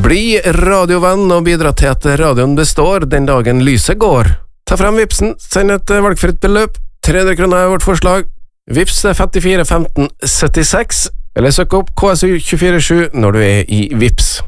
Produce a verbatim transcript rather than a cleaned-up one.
Bli radiovenn og bidra til at radioen består den dagen lyset går. Ta frem Vipsen, send et valgfritt beløp. tre hundre kroner er vårt forslag. Vips femtifire femten syttiseks, eller søk opp K S U to fire sju når du er i Vips.